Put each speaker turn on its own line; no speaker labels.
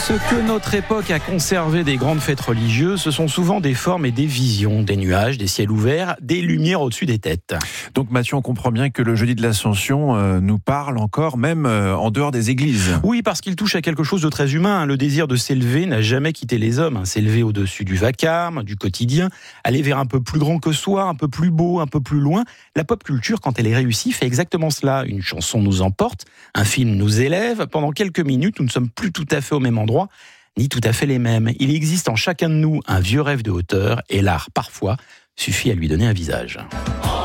Ce que notre époque a conservé des grandes fêtes religieuses, ce sont souvent des formes et des visions, des nuages, des ciels ouverts, des lumières au-dessus des têtes.
Donc Mathieu, on comprend bien que le jeudi de l'Ascension nous parle encore, même en dehors des églises.
Oui, parce qu'il touche à quelque chose de très humain. Le désir de s'élever n'a jamais quitté les hommes. S'élever au-dessus du vacarme, du quotidien, aller vers un peu plus grand que soi, un peu plus beau, un peu plus loin. La pop culture, quand elle est réussie, fait exactement cela. Une chanson nous emporte, un film nous élève. Pendant quelques minutes, nous ne sommes plus tout à fait au même endroit, ni tout à fait les mêmes. Il existe en chacun de nous un vieux rêve de hauteur, et l'art, parfois, suffit à lui donner un visage.